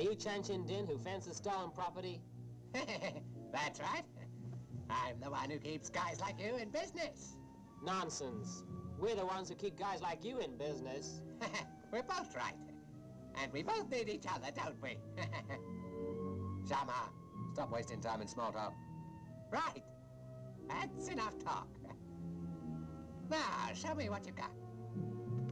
you Chan Chin Din who fences stolen property? That's right. I'm the one who keeps guys like you in business. Nonsense. We're the ones who keep guys like you in business. We're both right. And we both need each other, don't we? Shama, stop wasting time in small talk. Right. That's enough talk. Now, show me what you got.